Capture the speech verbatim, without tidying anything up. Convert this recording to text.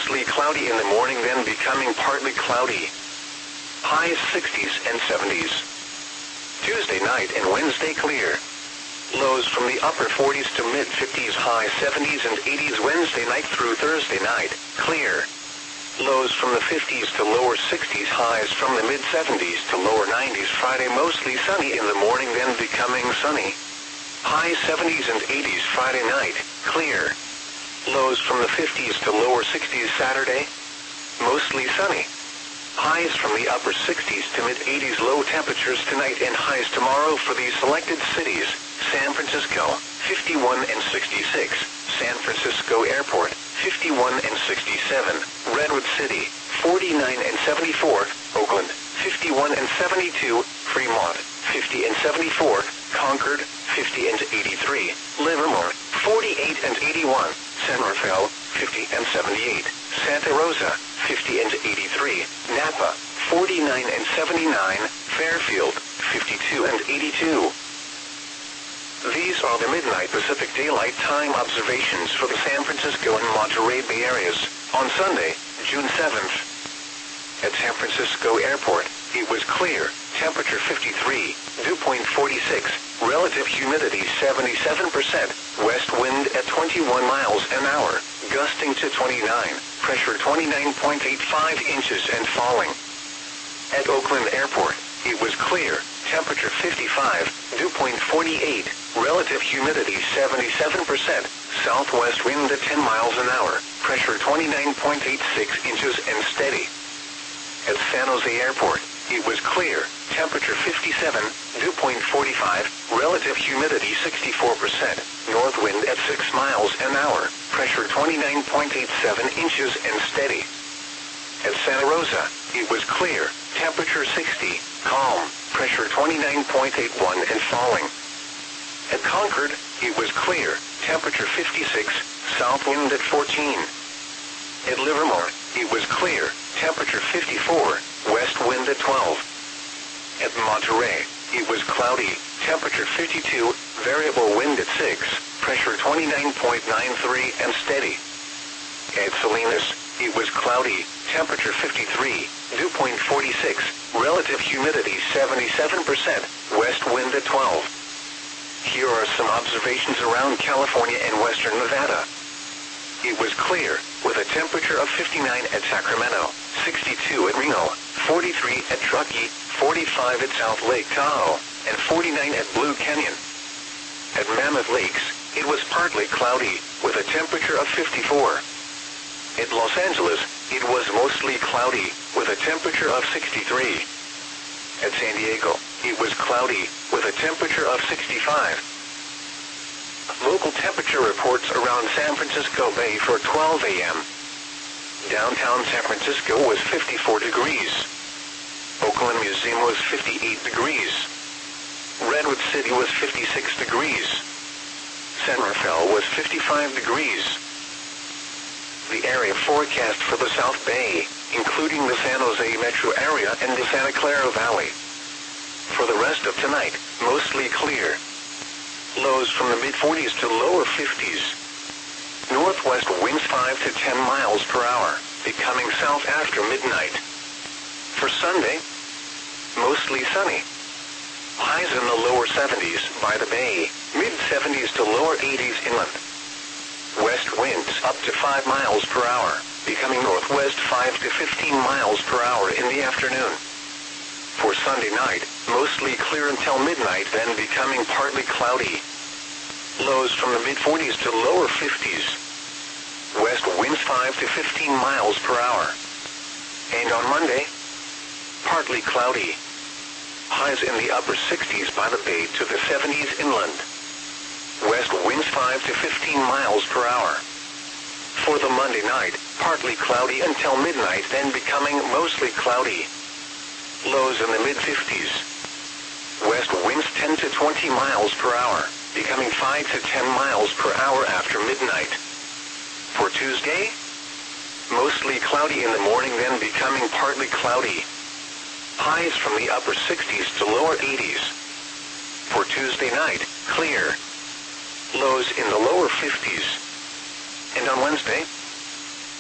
mostly cloudy in the morning, then becoming partly cloudy. Highs sixties and seventies. Tuesday night and Wednesday clear. Lows from the upper forties to mid-fifties, high seventies and eighties Wednesday night through Thursday night, clear. Lows from the fifties to lower sixties, highs from the mid-seventies to lower nineties Friday, mostly sunny in the morning, then becoming sunny. High seventies and eighties Friday night, clear. Lows from the fifties to lower sixties Saturday, mostly sunny. Highs from the upper sixties to mid-eighties, low temperatures tonight and highs tomorrow for these selected cities: San Francisco, fifty-one and sixty-six, San Francisco Airport, fifty-one and sixty-seven, Redwood City, forty-nine and seventy-four, Oakland, fifty-one and seventy-two, Fremont, fifty and seventy-four, Concord, fifty and eighty-three, Livermore, forty-eight and eighty-one, San Rafael, fifty and seventy-eight, Santa Rosa, fifty and eighty-three, Napa, forty-nine and seventy-nine, Fairfield, fifty-two and eighty-two. These are the midnight Pacific Daylight Time observations for the San Francisco and Monterey Bay areas on Sunday, June seventh. At San Francisco Airport, it was clear, temperature fifty-three, dew point forty-six, relative humidity seventy-seven percent, west wind at twenty-one miles an hour, gusting to twenty-nine, pressure twenty-nine point eight five inches and falling. At Oakland Airport, it was clear, temperature fifty-five, dew point forty-eight, relative humidity seventy-seven percent, southwest wind at ten miles an hour, pressure twenty-nine point eight six inches and steady. At San Jose Airport, it was clear, temperature fifty-seven, dew point forty-five, relative humidity sixty-four percent, north wind at six miles an hour, pressure twenty-nine point eight seven inches and steady. At Santa Rosa, it was clear, temperature sixty, calm, pressure twenty-nine point eight one and falling. At Concord, it was clear, temperature fifty-six, south wind at fourteen. At Livermore, it was clear, temperature fifty-four, west wind at twelve. At Monterey, it was cloudy, temperature fifty-two, variable wind at six, pressure twenty-nine point nine three and steady. At Salinas, it was cloudy, temperature fifty-three, dew point forty-six, relative humidity seventy-seven percent, west wind at twelve. Here are some observations around California and western Nevada. It was clear, with a temperature of fifty-nine at Sacramento, sixty-two at Reno, forty-three at Truckee, forty-five at South Lake Tahoe, and forty-nine at Blue Canyon. At Mammoth Lakes, it was partly cloudy, with a temperature of fifty-four. At Los Angeles, it was mostly cloudy, with a temperature of sixty-three. At San Diego, it was cloudy, with a temperature of sixty-five. Local temperature reports around San Francisco Bay for twelve a m Downtown San Francisco was fifty-four degrees. Oakland Museum was fifty-eight degrees. Redwood City was fifty-six degrees. San Rafael was fifty-five degrees. The area forecast for the South Bay, including the San Jose metro area and the Santa Clara Valley. For the rest of tonight, mostly clear. Lows from the mid-forties to lower fifties. Northwest winds five to ten miles per hour, becoming south after midnight. For Sunday, mostly sunny. Highs in the lower seventies by the bay, mid-seventies to lower eighties inland. West winds up to five miles per hour, becoming northwest five to fifteen miles per hour in the afternoon. For Sunday night, mostly clear until midnight, then becoming partly cloudy. Lows from the mid-forties to lower fifties. West winds five to fifteen miles per hour. And on Monday, partly cloudy. Highs in the upper sixties by the bay to the seventies inland. West winds five to fifteen miles per hour. For the Monday night, partly cloudy until midnight, then becoming mostly cloudy. Lows in the mid-fifties. West winds ten to twenty miles per hour, becoming five to ten miles per hour after midnight. For Tuesday, mostly cloudy in the morning, then becoming partly cloudy. Highs from the upper sixties to lower eighties. For Tuesday night, clear. Lows in the lower fifties. And on Wednesday,